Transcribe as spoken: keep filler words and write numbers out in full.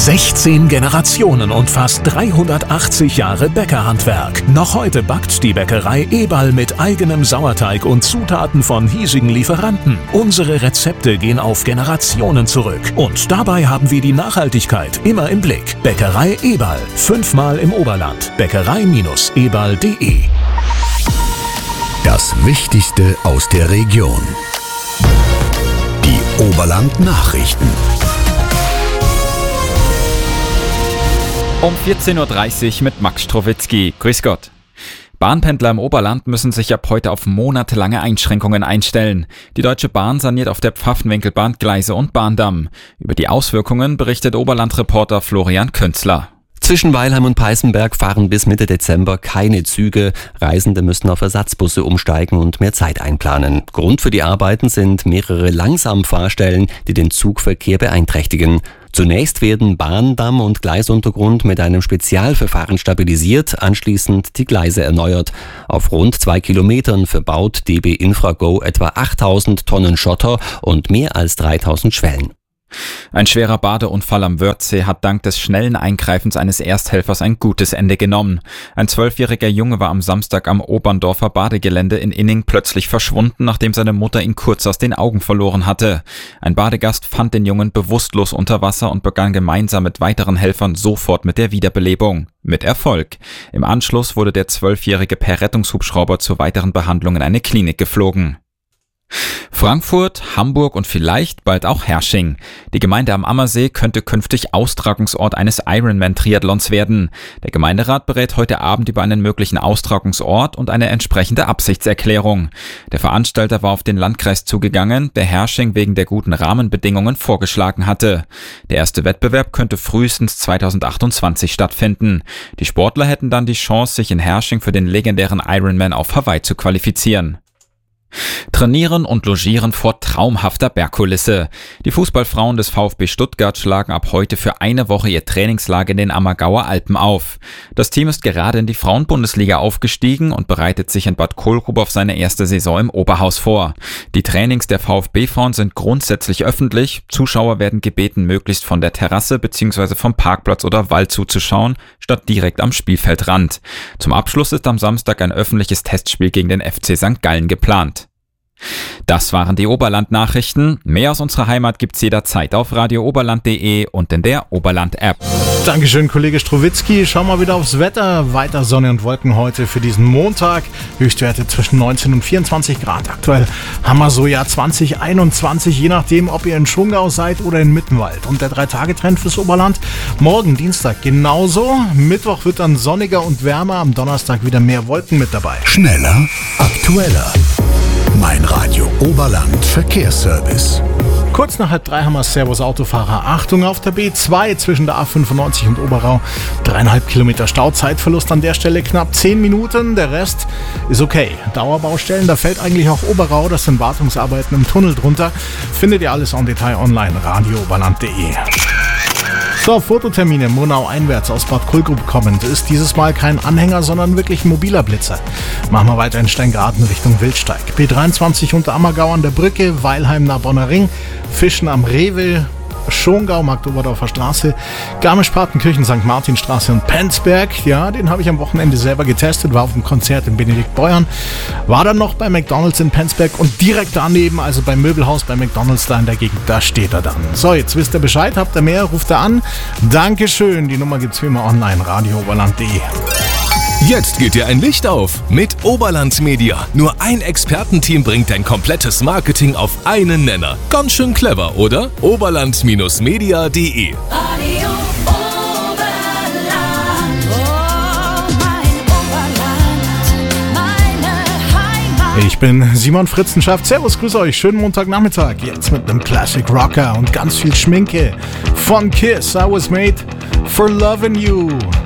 sechzehn Generationen und fast dreihundertachtzig Jahre Bäckerhandwerk. Noch heute backt die Bäckerei Eberl mit eigenem Sauerteig und Zutaten von hiesigen Lieferanten. Unsere Rezepte gehen auf Generationen zurück. Und dabei haben wir die Nachhaltigkeit immer im Blick. Bäckerei Eberl. Fünfmal im Oberland. Bäckerei Eberl punkt de. Das Wichtigste aus der Region. Die Oberland-Nachrichten. Um vierzehn Uhr dreißig mit Max Strowitzki. Grüß Gott. Bahnpendler im Oberland müssen sich ab heute auf monatelange Einschränkungen einstellen. Die Deutsche Bahn saniert auf der Pfaffenwinkelbahn Gleise und Bahndamm. Über die Auswirkungen berichtet Oberlandreporter Florian Künzler. Zwischen Weilheim und Peißenberg fahren bis Mitte Dezember keine Züge. Reisende müssen auf Ersatzbusse umsteigen und mehr Zeit einplanen. Grund für die Arbeiten sind mehrere Langsamfahrstellen, die den Zugverkehr beeinträchtigen. Zunächst werden Bahndamm und Gleisuntergrund mit einem Spezialverfahren stabilisiert, anschließend die Gleise erneuert. Auf rund zwei Kilometern verbaut D B Infrago etwa achttausend Tonnen Schotter und mehr als dreitausend Schwellen. Ein schwerer Badeunfall am Wörthsee hat dank des schnellen Eingreifens eines Ersthelfers ein gutes Ende genommen. Ein zwölfjähriger Junge war am Samstag am Oberndorfer Badegelände in Inning plötzlich verschwunden, nachdem seine Mutter ihn kurz aus den Augen verloren hatte. Ein Badegast fand den Jungen bewusstlos unter Wasser und begann gemeinsam mit weiteren Helfern sofort mit der Wiederbelebung. Mit Erfolg. Im Anschluss wurde der Zwölfjährige per Rettungshubschrauber zur weiteren Behandlung in eine Klinik geflogen. Frankfurt, Hamburg und vielleicht bald auch Hersching. Die Gemeinde am Ammersee könnte künftig Austragungsort eines Ironman-Triathlons werden. Der Gemeinderat berät heute Abend über einen möglichen Austragungsort und eine entsprechende Absichtserklärung. Der Veranstalter war auf den Landkreis zugegangen, der Hersching wegen der guten Rahmenbedingungen vorgeschlagen hatte. Der erste Wettbewerb könnte frühestens zweitausendachtundzwanzig stattfinden. Die Sportler hätten dann die Chance, sich in Hersching für den legendären Ironman auf Hawaii zu qualifizieren. Trainieren und logieren vor traumhafter Bergkulisse. Die Fußballfrauen des VfB Stuttgart schlagen ab heute für eine Woche ihr Trainingslager in den Ammergauer Alpen auf. Das Team ist gerade in die Frauenbundesliga aufgestiegen und bereitet sich in Bad Kohlgrub auf seine erste Saison im Oberhaus vor. Die Trainings der VfB-Frauen sind grundsätzlich öffentlich. Zuschauer werden gebeten, möglichst von der Terrasse bzw. vom Parkplatz oder Wald zuzuschauen, statt direkt am Spielfeldrand. Zum Abschluss ist am Samstag ein öffentliches Testspiel gegen den F C Sankt Gallen geplant. Das waren die Oberland-Nachrichten. Mehr aus unserer Heimat gibt's jederzeit auf radio oberland punkt de und in der Oberland-App. Dankeschön, Kollege Strowitzki. Schauen wir wieder aufs Wetter. Weiter Sonne und Wolken heute für diesen Montag. Höchstwerte zwischen neunzehn und vierundzwanzig Grad. Aktuell haben wir so Jahr zwanzig einundzwanzig, je nachdem, ob ihr in Schongau seid oder in Mittenwald. Und der drei-Tage-Trend fürs Oberland. Morgen, Dienstag, genauso. Mittwoch wird dann sonniger und wärmer. Am Donnerstag wieder mehr Wolken mit dabei. Schneller, aktueller. Mein Radio Oberland Verkehrsservice. Kurz nach halb drei haben wir Servus Autofahrer. Achtung auf der B zwei zwischen der A fünfundneunzig und Oberau. Dreieinhalb Kilometer Stau, Zeitverlust an der Stelle knapp zehn Minuten. Der Rest ist okay. Dauerbaustellen, da fällt eigentlich auch Oberau. Das sind Wartungsarbeiten im Tunnel drunter. Findet ihr alles en Detail online. radio oberland punkt de. So, Fototermine Monau einwärts aus Bad Kohlgrub kommend ist dieses Mal kein Anhänger, sondern wirklich ein mobiler Blitzer. Machen wir weiter in Steingarten Richtung Wildsteig. B dreiundzwanzig unter Ammergau an der Brücke, Weilheim nach Bonner Ring, Fischen am Rewe, Schongau, Marktoberdorfer Straße, Garmisch-Partenkirchen, Sankt Martinstraße und Penzberg. Ja, den habe ich am Wochenende selber getestet, war auf dem Konzert in Benediktbeuern, war dann noch bei McDonald's in Penzberg und direkt daneben, also beim Möbelhaus bei McDonald's da in der Gegend, da steht er dann. So, jetzt wisst ihr Bescheid, habt ihr mehr, ruft er an. Dankeschön, die Nummer gibt's wie immer online, radio oberland punkt de. Jetzt geht dir ein Licht auf mit Oberland Media. Nur ein Expertenteam bringt dein komplettes Marketing auf einen Nenner. Ganz schön clever, oder? oberland Media punkt de. Radio Oberland, oh mein Oberland, meine Heimat. Ich bin Simon Fritzenschaft. Servus, grüß euch. Schönen Montagnachmittag. Jetzt mit einem Classic Rocker und ganz viel Schminke. Von Kiss, I was made for loving you.